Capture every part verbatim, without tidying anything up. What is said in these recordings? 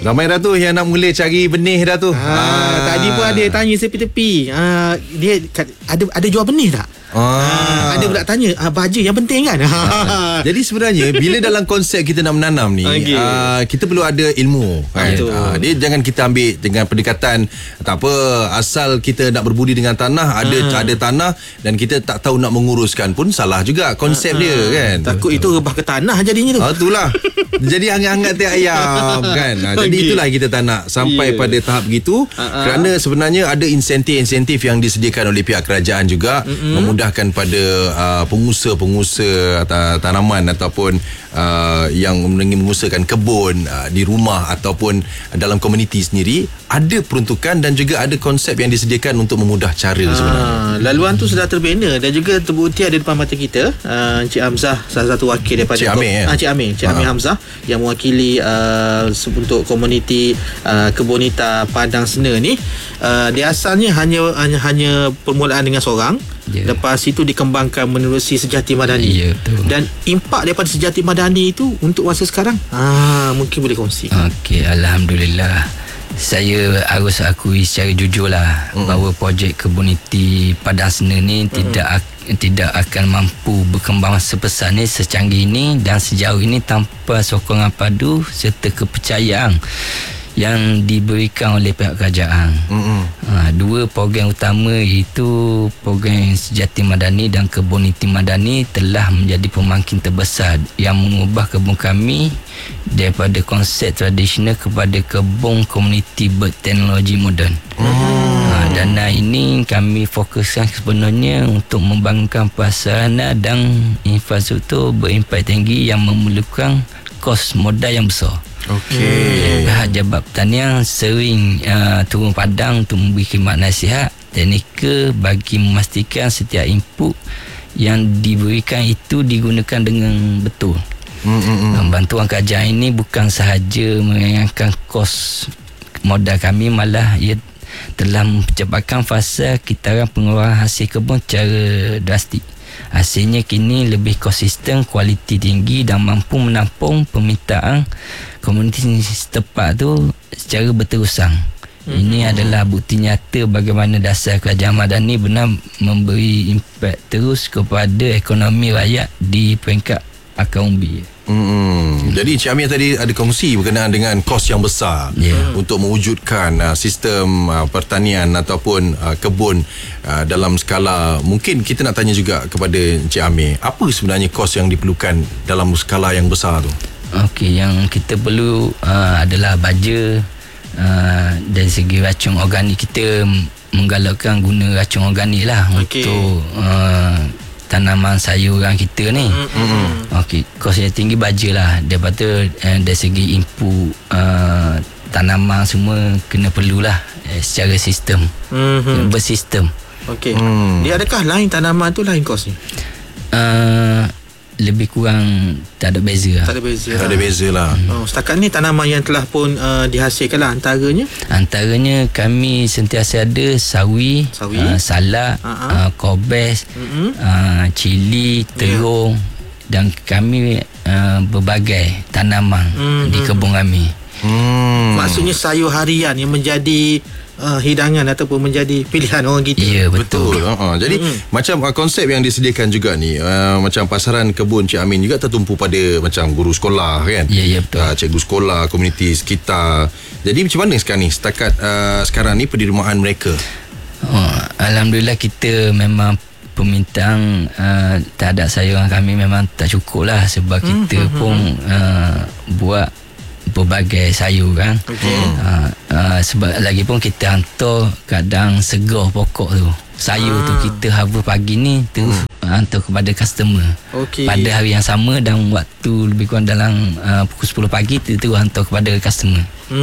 Ramai dah tu yang nak mula cari benih dah tu. Ha, ah. Tadi pun ada tanya tepi-tepi. Ha, dia ada ada jual benih tak? Ah. Ada pula tanya ah, baja yang penting kan. Ah. Jadi sebenarnya bila dalam konsep kita nak menanam ni, okay. ah, kita perlu ada ilmu kan? ah, Dia jangan kita ambil dengan pendekatan tak apa, asal kita nak berbudi dengan tanah, ada ah. ada tanah dan kita tak tahu nak menguruskan pun salah juga konsep ah. dia kan. Takut itu rebah ke tanah jadinya tu. Ah, itulah. Jadi hangat-hangat tiap ayam kan. ah, Jadi okay. itulah kita tak nak sampai yeah. pada tahap begitu. ah. Kerana sebenarnya ada insentif-insentif yang disediakan oleh pihak kerajaan juga, mm-hmm. memudahkan pada uh, pengusaha-pengusaha uh, tanaman ataupun uh, yang mengusahakan kebun uh, di rumah ataupun dalam komuniti sendiri, ada peruntukan dan juga ada konsep yang disediakan untuk memudah cara ah, sebenarnya. Laluan tu sudah terbina dan juga terbukti ada depan mata kita. uh, Encik Hamzah salah satu wakil daripada Cik Amir, ko- ah, Cik Amir Cik Amir Hamzah yang mewakili uh, untuk komuniti uh, Kebunita Padang Sena ni. uh, Dia asalnya hanya hanya, hanya permulaan dengan seorang. Yeah. Lepas itu dikembangkan menerusi Sejati Madani. Yeah, betul. Dan impak daripada Sejati Madani itu untuk masa sekarang, ah, mungkin boleh kongsi. Okey, Alhamdulillah. Saya harus akui secara jujur lah, mm. bahawa projek Kebuniti Padang Sena ni mm. tidak tidak akan mampu berkembang sebesar ni, secanggih ini dan sejauh ini tanpa sokongan padu serta kepercayaan yang diberikan oleh pihak kerajaan. Mm-hmm. Ha, dua program utama iaitu program Sejati Madani dan Kebuniti Madani telah menjadi pemangkin terbesar yang mengubah kebun kami daripada konsep tradisional kepada kebun komuniti berteknologi moden. Mm. Ha, dana ini kami fokuskan sebenarnya untuk membangunkan prasarana dan infrastruktur berimpak tinggi yang memerlukan kos modal yang besar. Okey. Hmm. Jabat Pertanian sering uh, turun padang untuk memberi khidmat nasihat teknikal bagi memastikan setiap input yang diberikan itu digunakan dengan betul. Hmm, hmm, hmm. Bantuan kerajaan ini bukan sahaja meringankan kos modal kami, malah ia telah mencepatkan fasa kitaran pengeluaran hasil kebun secara drastik. Hasilnya kini lebih konsisten, kualiti tinggi dan mampu menampung permintaan komuniti setempat tu secara berterusan. Hmm. Ini adalah bukti nyata bagaimana dasar kerajaan Madani benar memberi impak terus kepada ekonomi rakyat di peringkat akar umbi. Hmm. Hmm. Jadi Cik Amir tadi ada kongsi berkenaan dengan kos yang besar, yeah. untuk mewujudkan uh, sistem uh, pertanian ataupun uh, kebun uh, dalam skala, mungkin kita nak tanya juga kepada Cik Amir, apa sebenarnya kos yang diperlukan dalam skala yang besar tu? Okey, yang kita perlu uh, adalah baja. Uh, dari segi racun organik, kita menggalakkan guna racun organik lah, okay. untuk uh, tanaman sayuran kita ni. Mm-hmm. Okey, kos yang tinggi baja lah. Daripada uh, dari segi input uh, tanaman semua kena perlulah uh, secara sistem. Mm-hmm. Bersistem. Okey. Mm. Dia adakah lain tanaman tu lain kos ni? Uh, lebih kurang tak ada beza lah. Tak ada beza. Tak ada beza lah. Oh, setakat ni tanaman yang telah pun uh, dihasilkan lah antaranya? Antaranya kami sentiasa ada sawi, sawi. Uh, salak, uh-huh. uh, kobes, uh-huh. uh, cili, terung, yeah. dan kami uh, berbagai tanaman uh-huh. di kebun kami. Hmm. Maksudnya sayur harian yang menjadi uh, hidangan ataupun menjadi pilihan orang kita. Ya, betul, betul. Uh-huh. Jadi mm-hmm. macam uh, konsep yang disediakan juga ni, uh, macam pasaran kebun Cik Amin juga tertumpu pada macam guru sekolah kan. Ya, ya, betul. Uh, cikgu sekolah, komuniti sekitar. Jadi macam mana sekarang ni setakat uh, sekarang ni penerimaan mereka? Oh, Alhamdulillah kita memang permintaan uh, terhadap sayuran kami memang tak cukup lah, sebab mm-hmm. kita pun uh, buat berbagai sayur kan. Okay. Uh, uh, sebab lagi pun kita hantar kadang segar pokok tu. Sayur ah. tu kita harvest pagi ni terus hmm. hantar kepada customer. Okay. Pada hari yang sama dan waktu lebih kurang dalam uh, pukul sepuluh pagi kita terus hantar kepada customer.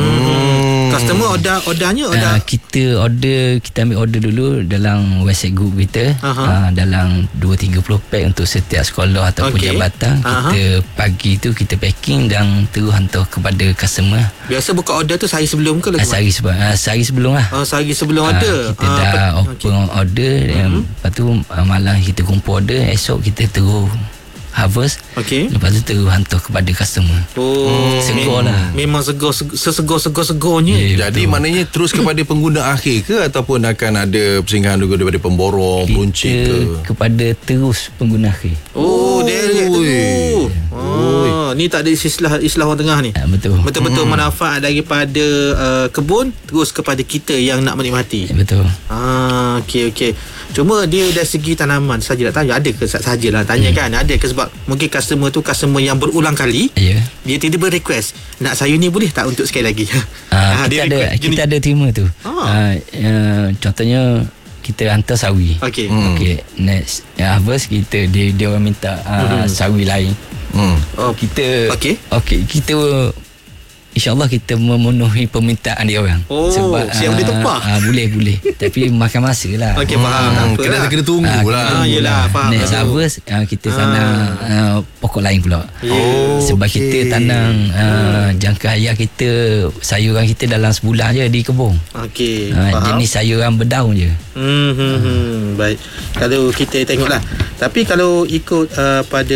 Hmm. Customer order ordernya order uh, kita order kita ambil order dulu dalam WhatsApp group kita. Uh, dalam dua tiga puluh pack untuk setiap sekolah ataupun okay. jabatan. Aha. Kita pagi tu kita packing dan terus hantar kepada customer. Biasa buka order tu sehari sebelum ke lagi? Uh, sehari sebelum uh, sehari sebelum lah. Oh, sehari sebelum uh, order. Kita uh, dah open okay. order, mm-hmm. lepas tu uh, malam kita kumpul order, esok kita terus harvest. Okey. Lepas tu terus hantar kepada customer. Oh, Segar lah. Memang segar sesegar-segar-segarnya. Ya, Jadi maknanya terus kepada pengguna akhir ke ataupun akan ada persinggahan juga daripada pemborong, peruncit ke? Kita kepada terus pengguna akhir. Oh, direct tu. Oi. Oh, ni tak ada istilah istilah orang tengah ni. Ah, betul. Betul-betul hmm. manfaat daripada uh, kebun terus kepada kita yang nak menikmati. Betul. Ah, okey okey. Cuma dia dari segi tanaman saja nak tanya, ada ke sajalah tanya hmm. kan, ada ke sebab mungkin customer tu customer yang berulang kali. Ya. Dia tiba-tiba request, nak sayur ni boleh tak untuk sekali lagi? Ah, kita ada request, kita ada terima tu. Ah. Ah, uh, contohnya kita hantar sawi. Okey. Hmm. Okey, next uh, harvest kita dia dia orang minta uh, hmm. sawi lain. Hmm. Oh, kita okey. Okey, kita InsyaAllah kita memenuhi permintaan dia orang. Oh, siap boleh tempah. Uh, boleh boleh. Tapi makan masa lah. Okey, faham. Hmm, kena lah. kena tunggu Ah, lah. Ah, yelah, faham. Next harvest uh, kita tanam uh, pokok lain pula. Oh, Sebab okey. kita tanam uh, jangka hayat kita, sayuran kita dalam sebulan je di kebun. Okey, Uh, faham. jenis sayuran berdaun je. Hmm, hmm, hmm. Baik. Kalau kita tengoklah. Tapi kalau ikut uh, pada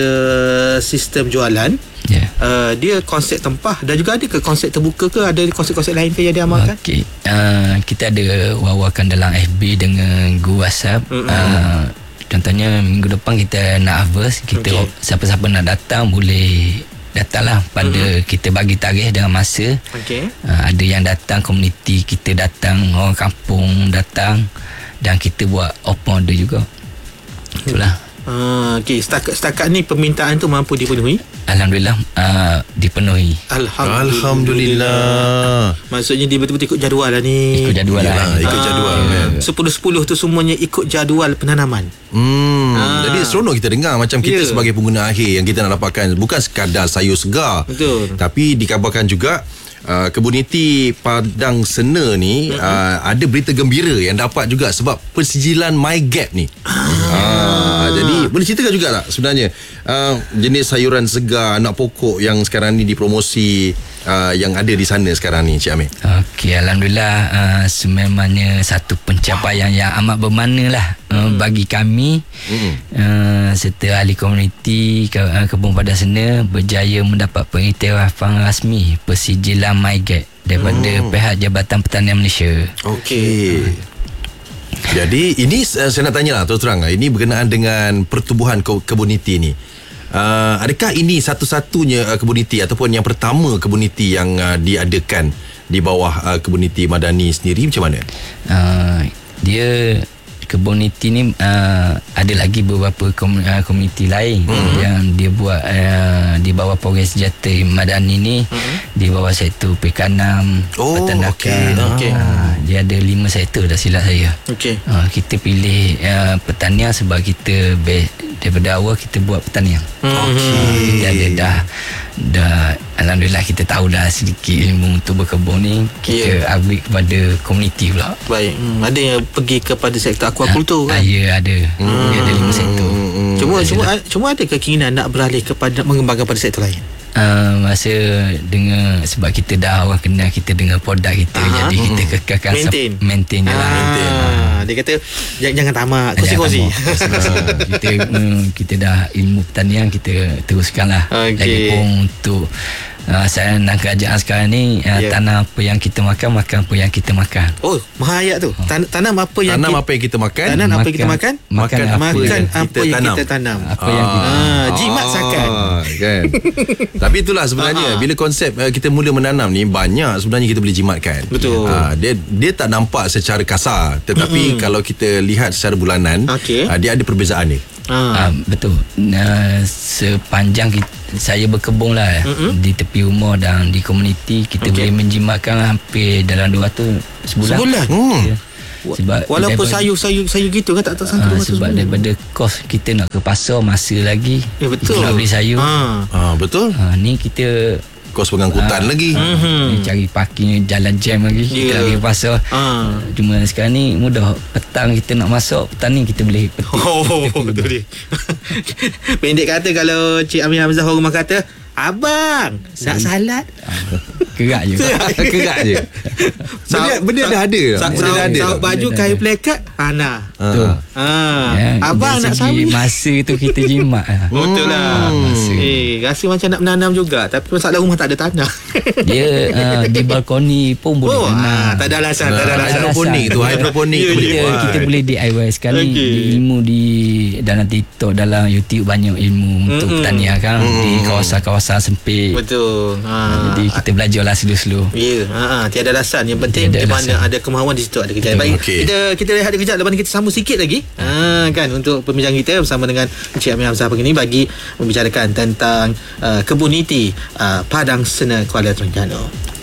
sistem jualan, Ya. Yeah. uh, dia konsep tempah dan juga ada ke konsep terbuka ke, ada konsep-konsep lain ke yang diamalkan? Okey. Uh, kita ada wawakan dalam F B dengan guru WhatsApp. Mm-hmm. Uh, contohnya minggu depan kita nak harvest, kita Okey. siapa-siapa nak datang boleh datanglah pada mm-hmm. kita bagi tarikh dengan masa. Okey. Uh, ada yang datang komuniti, kita datang orang kampung datang dan kita buat open order juga. Itulah. Uh, okey, setakat setakat ni permintaan tu mampu dipenuhi? Alhamdulillah uh, dipenuhi. Alhamdulillah. Alhamdulillah. Maksudnya dia betul-betul ikut jadual lah ni. Ikut jadual Yalah, lah. ikut jadual kan. Sepuluh-sepuluh tu semuanya ikut jadual penanaman. Hmm. Ah. Jadi seronok kita dengar macam kita Ya. sebagai pengguna akhir yang kita nak dapatkan bukan sekadar sayur segar. Betul. Tapi dikabarkan juga Uh, komuniti Padang Sena ni mm-hmm. uh, ada berita gembira yang dapat juga sebab persijilan MyGap ni. Ah. Uh, jadi boleh ceritakan juga tak sebenarnya uh, jenis sayuran segar anak pokok yang sekarang ni dipromosi uh, yang ada di sana sekarang ni, Cik Amir? Okey, Alhamdulillah uh, sememangnya satu pencapaian yang amat bermakna lah uh, Hmm. bagi kami Hmm. uh, serta ahli komuniti ke, uh, Kebun Padang Sena berjaya mendapat pengiktirafan rasmi persijilan MyGap daripada Hmm. pihak Jabatan Pertanian Malaysia. Okey. Jadi ini uh, saya nak tanya lah terus terang lah, ini berkenaan dengan pertubuhan ke- komuniti ni. Uh, adakah ini satu-satunya uh, komuniti ataupun yang pertama komuniti yang uh, diadakan di bawah uh, komuniti Madani sendiri, macam mana? Uh, dia komuniti ni uh, ada lagi beberapa kom, uh, komuniti lain mm-hmm. yang dia buat uh, di bawah program sejahtera Madani ni mm-hmm. di bawah sektor perikanan, Oh, peternakan. okey. Okey. Uh, dia ada lima sektor dah silap saya. Okey. Uh, kita pilih uh, pertanian sebab kita be, daripada awal kita buat pertanian. Okey. Kita ada dah dah alhamdulillah kita tahu dah sedikit ilmu untuk berkebun ni, kita Yeah. ambil kepada komuniti pula. Baik. Hmm, ada yang pergi kepada sektor aquaculture Ah, kan? ya ada. Hmm. Dia ada lima sektor. Hmm. Cuma cuma cuma ada keinginan nak beralih kepada mengembangkan pada sektor lain. Uh, masa dengan sebab kita dah orang kenal kita dengan produk kita, Aha. jadi kita kekalkan Maintain. sep- maintain je lah. Ah, dia kata jangan, jangan tamak, kongsi-kongsi. Uh, kita mm, kita dah ilmu pertanian kita teruskan lah. Okey. Lagipun untuk uh, saya nak kerajaan sekarang ni uh, Ya. tanam apa yang kita makan, makan apa yang kita makan. Oh, mahayat tu. Tan- tanam apa yang Tanam kita, apa yang kita makan, tanam apa yang kita makan? Makan makan apa Makan yang apa kita yang tanam. kita tanam. Apa yang kita Ah, jimat sakan. kan. Tapi itulah sebenarnya Ah. bila konsep uh, kita mula menanam ni banyak sebenarnya kita boleh jimatkan. Betul. Uh, dia dia tak nampak secara kasar, tetapi mm-hmm. kalau kita lihat secara bulanan, Okey. uh, dia ada perbezaan dia. Ah. Ah, betul. Uh, sepanjang kita, saya berkebun lah Mm-mm. di tepi rumah dan di komuniti, kita Okey. boleh menjimatkan hampir dalam dua ratus sebulan. Sebulan? Hmm. Ya. Sebab Walaupun daripada- sayur-sayur sayur gitu kan tak tak sangka Ah, dua ratus sebab sebulan. daripada kos kita nak ke pasar masa lagi. Ya betul. Kita nak beli sayur. Ah. Ah, betul. Ha, ni kita Kos pengangkutan Ah. lagi. Mhm. cari parking jalan jam lagi. Kita Ya. lagi ke pasar. Ah. Cuma sekarang ni mudah. Petang kita nak masuk, petang ni kita boleh petik. Oh, betul dia. Pendek kata kalau Cik Amir Hamzah orang rumah kata, "Abang, nak salad?" Kerak je. Kerak je. Benda, benda dah ada. Sa- Benda dah ada. Saut baju kain plekat, ha nah. Tu. Ah, Ya, abang dari nak segi sawit. masa tu kita jimat lah. Betul lah. Masa. Eh, rasa macam nak menanam juga, tapi masalah rumah tak ada tanah. Dia uh, di balkoni pun boleh Oh, ah, tanam. tak ada alasan, tak ada Ah, alasan. hidroponik tu, hidroponik Ya, tu boleh kita, buat. kita boleh D I Y sekarang Okey. ni di ilmu di dalam TikTok, dalam YouTube banyak ilmu untuk Mm-mm. pertanian kan di kawasan-kawasan sempit. Betul. Ha. Jadi kita belajarlah slow-slow. Ya, ha, ha, tiada alasan. Yang penting Tiada di mana alasan. ada kemahuan di situ ada kejayaan. Baik, Okey. kita kita rehat kejap, lepas ni kita sambung sikit lagi. Ha, kan untuk perbincangan kita bersama dengan Encik Amir Hamzah pagi ni bagi membicarakan tentang uh, kebun niti uh, Padang Sena Kuala Terengganu.